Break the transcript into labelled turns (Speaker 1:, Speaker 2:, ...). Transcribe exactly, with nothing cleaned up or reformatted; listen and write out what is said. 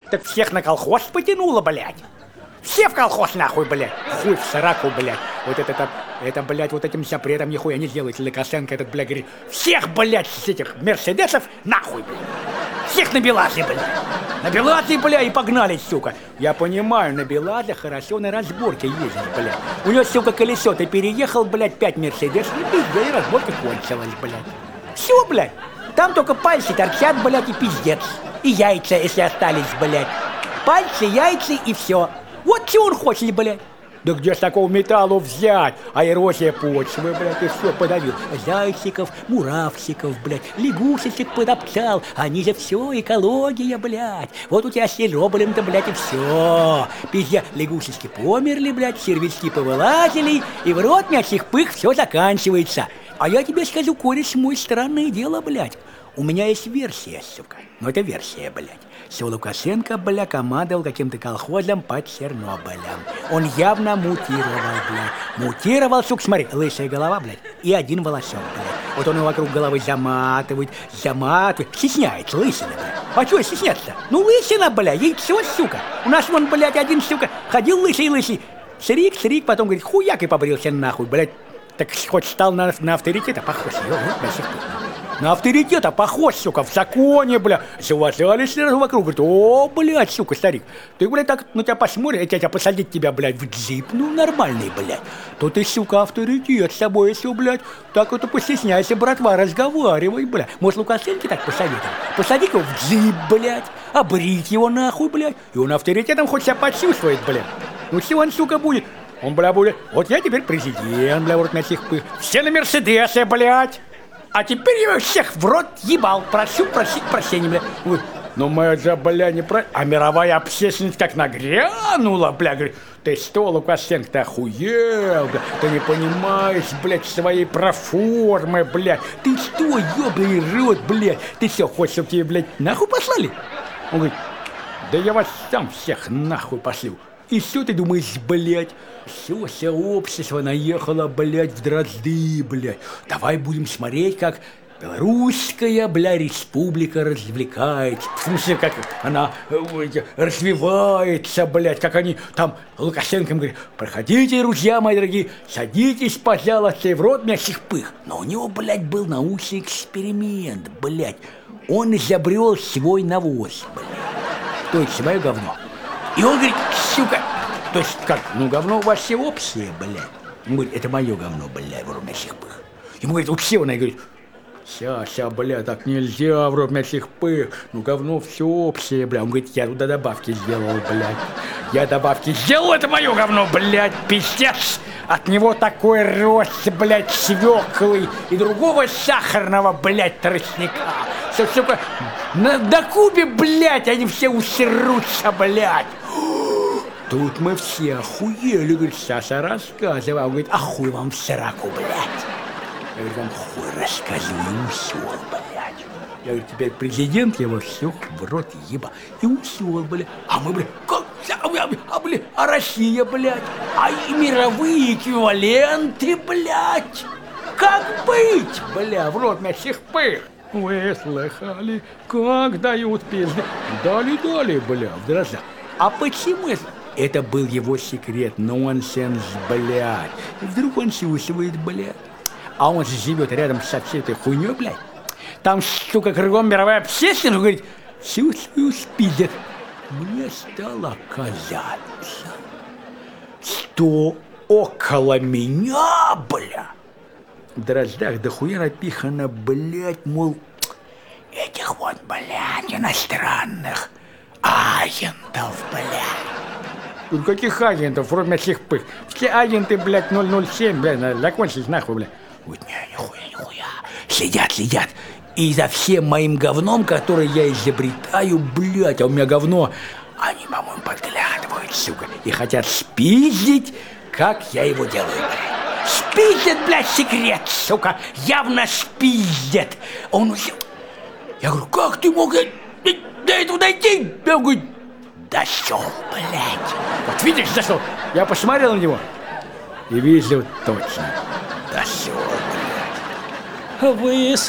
Speaker 1: Так всех на колхоз потянуло, блядь. Все в колхоз, нахуй, блядь. Хуй в сраку, блядь. Вот это, это, это, блядь, вот этим запретом нихуя не делается. Лукашенко этот, блядь, говорит, всех, блядь, с этих мерседесов нахуй, блядь. Всех на Белазе, блядь. На Белазе, блядь, и погнали, сука. Я понимаю, на Белазе хорошо на разборке ездить, блядь. У него, сука, колесо, ты переехал, блядь, пять мерседесов, и пиздец, и разборка кончилась, блядь. Все, блядь. Там только пальцы торчат, блядь, и пиздец. И яйца, если остались, блядь. Пальцы, яйца и все. Вот чего он хочет, блядь. Да где ж такого металла взять? А эрозия почвы, блядь, и все подавил. Зайчиков, муравчиков, блядь, лягушечек подоптал. Они же все экология, блядь. Вот у тебя с Сероболем-то, блядь, и все. Пиздец, лягушечки померли, блядь, червячки повылазили, и в рот мячих пых все заканчивается. А я тебе скажу, кореш мой, странное дело, блядь. У меня есть версия, сука. Ну, это версия, блядь. Что Лукашенко, бля, командовал каким-то колхозом под Чернобылем. Он явно мутировал, блядь. Мутировал, сука, смотри, лысая голова, блядь, и один волосок, блядь. Вот он его вокруг головы заматывает, заматывает. Стесняется, лысина, блядь. А чего стесняться? Ну, лысина, блядь, яйцо, сука. У нас вон, блядь, один, сука, ходил лысый-лысый. Срик, срик, потом, говорит, хуяк и побрился нахуй, блядь. Так хоть стал на, на авторитета похож, ё, вот, до сих пор. На авторитета похож, сука, в законе, бля. Завозались сразу вокруг, говорит, о, блядь, сука, старик, ты, блядь, так на тебя посмотришь, я тебя посадить тебя, блядь, в джип, ну, нормальный, блядь. То ты, сука, авторитет с собой, если, блядь, так вот и постесняйся, братва, разговаривай, блядь. Может, Лукашенко так посоветовал? Посадить его в джип, блядь, обрить его нахуй, блядь, и он авторитетом хоть себя почувствует, блядь. Ну, чего он, сука, будет? Он, бля, будет, вот я теперь президент, бля, вот на всех пых. Все на Мерседесе, блядь. А теперь я всех в рот ебал. Прошу просить прощения, бля. Ой, но мы же, бля, не про... А мировая общественность как нагрянула, бля, говорит, ты что, Лукашенко, ты охуел, бля? Ты не понимаешь, блядь, своей проформы, блядь. Ты что, ёбаный рот, блядь? Ты что, хочешь, чтобы тебе, блядь, нахуй послали? Он говорит, да я вас сам всех нахуй пошлю. И все ты думаешь, блядь, все сообщество наехало, блядь, в дрозды, блядь. Давай будем смотреть, как белорусская, бля, республика развлекается. В смысле, как она э, развивается, блядь, как они там, Лукашенко говорит, проходите, друзья мои дорогие, садитесь, пожалуйста, и в рот мясных пых. Но у него, блядь, был научный эксперимент, блядь. Он изобрел свой навоз, блядь. То есть свое говно. И он говорит, сука, то есть как, ну говно у вас все общее, блядь. Он говорит, это мое говно, блядь, в рот мясных пых. Ему говорит, у всего, она говорит, ща, ща, бля, так нельзя в рот мясных пых, ну говно все общее, бля. Он говорит, я туда добавки сделал, блядь. Я добавки сделал, это мое говно, блядь, пиздец. От него такой рост, блядь, свеклый и другого сахарного, блядь, тростника. Все, сука, на, на Кубе, блядь, они все усерутся, блядь. Тут мы все охуели, говорит, Саша, рассказывай. Он говорит, а хуй вам в сраку, блядь. Я говорю, вам хуй рассказываю, усел, блядь. Я говорю, теперь президент его всех в рот еба. И усел, блядь. А мы, блядь, как? А, блядь, а Россия, блядь? А и мировые эквиваленты, блядь? Как быть, бля, в рот мясных пых? Вы слыхали, как дают пизды? Дали-дали, бля, в дрожжах. А почему это? Это был его секрет, нонсенс, блядь. Вдруг он чувствует, блядь. А он же живет рядом со всей этой хуйней, блядь. Там, сука, кругом мировая общественность, говорит, чувствую, спидер. Мне стало казаться, что около меня, бля, в дрожжах дохуя напихано, блядь, мол, этих вот, блядь, иностранных агентов, блядь. Тут каких агентов, в рот мясных пых? Все агенты, блядь, ноль ноль семь, блядь, закончились нахуй, блядь. Вот не, нихуя, нихуя. Сидят, сидят. И за всем моим говном, которое я изобретаю, блядь, а у меня говно, они, по-моему, подглядывают, сука, и хотят спиздить, как я его делаю, блядь. Спиздят, блядь, секрет, сука, явно спиздят. Он уже... Я говорю, как ты мог до этого дойти? Я говорю, дошел, блядь. Вот видишь, дошел. Я посмотрел на него и вижу точно. Дошел, блядь.
Speaker 2: Вы